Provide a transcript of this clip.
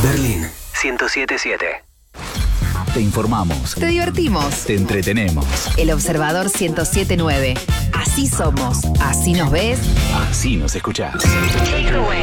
Berlín 107.7. Te informamos. Te divertimos. Te entretenemos. El Observador 107.9. Así somos. Así nos ves. Así nos escuchás.